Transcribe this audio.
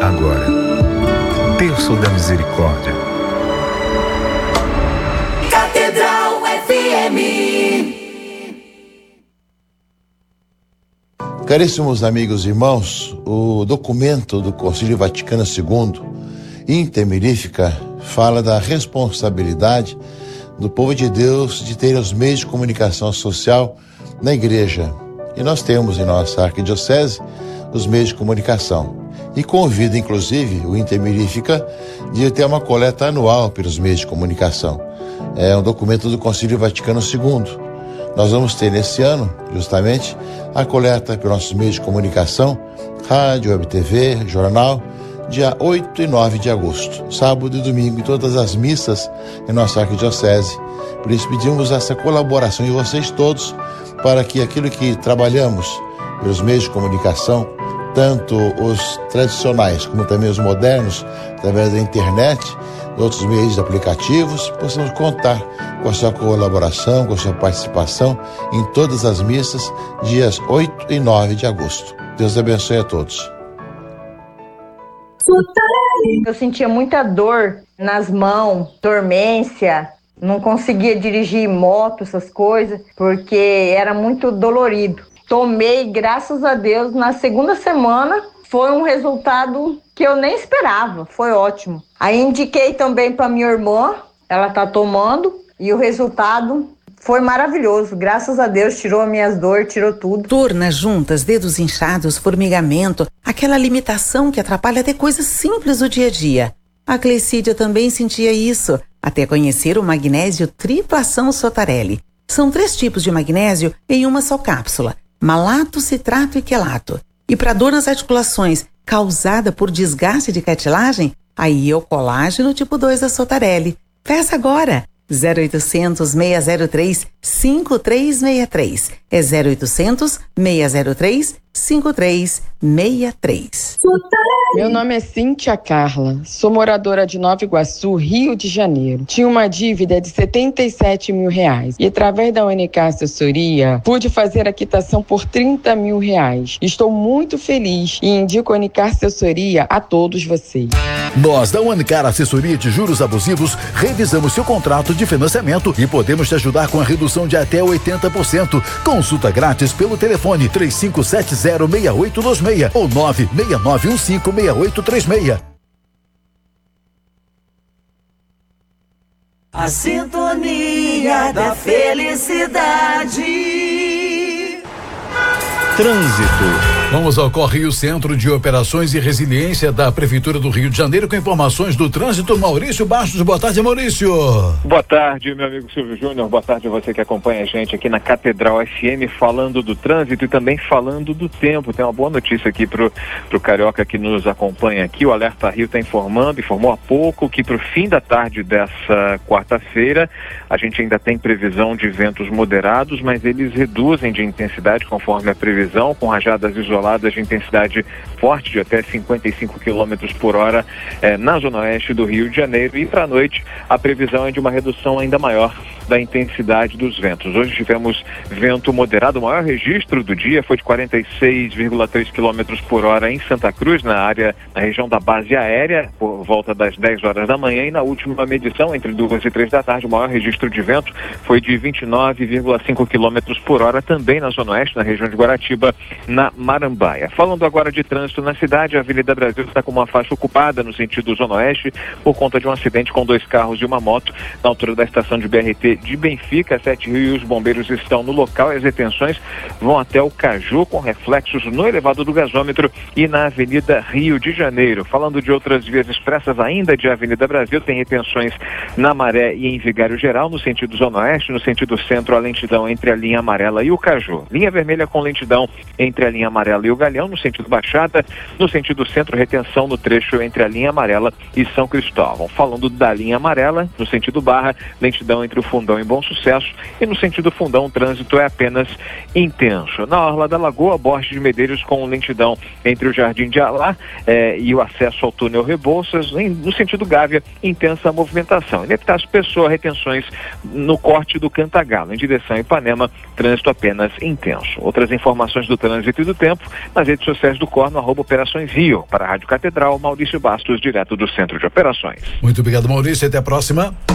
agora. Terço da Misericórdia. Catedral FM. Caríssimos amigos e irmãos, o documento do Concílio Vaticano II, Inter Mirifica, fala da responsabilidade do povo de Deus de ter os meios de comunicação social na igreja. E nós temos em nossa arquidiocese os meios de comunicação. E convida, inclusive, o Inter Mirifica de ter uma coleta anual pelos meios de comunicação. É um documento do Concílio Vaticano II. Nós vamos ter nesse ano, justamente, a coleta pelos nossos meios de comunicação, rádio, web TV, jornal, dia 8 e 9 de agosto, sábado e domingo, em todas as missas em nossa arquidiocese. Por isso pedimos essa colaboração de vocês todos para que aquilo que trabalhamos pelos meios de comunicação, tanto os tradicionais como também os modernos, através da internet, outros meios de aplicativos, possamos contar com a sua colaboração, com a sua participação em todas as missas, dias 8 e 9 de agosto. Deus abençoe a todos. Eu sentia muita dor nas mãos, dormência, não conseguia dirigir moto, essas coisas, porque era muito dolorido. Tomei, graças a Deus, na segunda semana, foi um resultado que eu nem esperava, foi ótimo. Aí indiquei também para minha irmã, ela está tomando, e o resultado foi maravilhoso. Graças a Deus, tirou as minhas dores, tirou tudo. Dor nas juntas, dedos inchados, formigamento, aquela limitação que atrapalha até coisas simples do dia a dia. A Clecídia também sentia isso, até conhecer o magnésio tripla ação Sotarelli. São 3 tipos de magnésio em uma só cápsula, malato, citrato e quelato. E para dor nas articulações causada por desgaste de cartilagem, aí é o colágeno tipo 2 da Sotarelli. Peça agora! 0800 603 5363. É 0800 603 5363. Meu nome é Cíntia Carla, sou moradora de Nova Iguaçu, Rio de Janeiro. Tinha uma dívida de R$77 mil e através da UNK Assessoria pude fazer a quitação por R$30 mil. Estou muito feliz e indico a UNK Assessoria a todos vocês. Nós da UNK Assessoria de Juros Abusivos revisamos seu contrato de financiamento e podemos te ajudar com a redução de até 80%. Consulta grátis pelo telefone 35706826 ou 969156836. A sintonia da felicidade. Trânsito. Vamos ao Correio Centro de Operações e Resiliência da Prefeitura do Rio de Janeiro com informações do trânsito. Maurício Bastos, boa tarde, Maurício. Boa tarde, meu amigo Silvio Júnior, boa tarde a você que acompanha a gente aqui na Catedral FM, falando do trânsito e também falando do tempo. Tem uma boa notícia aqui pro carioca que nos acompanha aqui. O Alerta Rio informou há pouco que pro fim da tarde dessa quarta-feira a gente ainda tem previsão de ventos moderados, mas eles reduzem de intensidade conforme a previsão, com rajadas isoladas de intensidade forte de até 55 km por hora na zona oeste do Rio de Janeiro. E para a noite a previsão é de uma redução ainda maior da intensidade dos ventos. Hoje tivemos vento moderado, o maior registro do dia foi de 46,3 km por hora em Santa Cruz, na região da base aérea, por volta das 10 horas da manhã, e na última medição, entre 2 e 3 da tarde, o maior registro de vento foi de 29,5 km por hora, também na zona oeste, na região de Guaratiba, na Marambaia. Falando agora de trânsito na cidade, a Avenida Brasil está com uma faixa ocupada no sentido zona oeste, por conta de um acidente com 2 carros e uma moto, na altura da estação de BRT de Benfica, 7 Rio, e os bombeiros estão no local e as retenções vão até o Caju, com reflexos no elevado do gasômetro e na Avenida Rio de Janeiro. Falando de outras vias expressas ainda de Avenida Brasil, tem retenções na Maré e em Vigário Geral, no sentido zona oeste, no sentido centro, a lentidão entre a linha amarela e o Caju. Linha vermelha com lentidão entre a linha amarela e o Galeão, no sentido Baixada, no sentido centro, retenção no trecho entre a linha amarela e São Cristóvão. Falando da linha amarela, no sentido Barra, lentidão entre o Fundão e Bom Sucesso, e no sentido Fundão o trânsito é apenas intenso. Na Orla da Lagoa, Borges de Medeiros com lentidão entre o Jardim de Alá e o acesso ao túnel Rebouças, no sentido Gávea, intensa movimentação. Em Epitácio Pessoa, retenções no corte do Cantagalo, em direção a Ipanema, trânsito apenas intenso. Outras informações informações do trânsito e do tempo nas redes sociais do COR, no @Operações Rio. Para a Rádio Catedral, Maurício Bastos, direto do Centro de Operações. Muito obrigado, Maurício. Até a próxima.